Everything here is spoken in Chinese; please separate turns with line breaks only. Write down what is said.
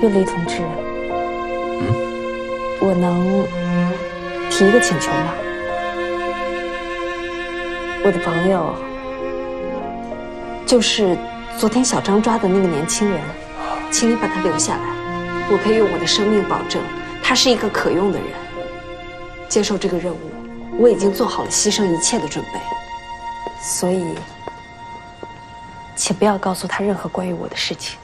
岳离同志，我能提一个请求吗？我的朋友，就是昨天小张抓的那个年轻人，请你把他留下来。我可以用我的生命保证，他是一个可用的人。接受这个任务，我已经做好了牺牲一切的准备。所以，请不要告诉他任何关于我的事情。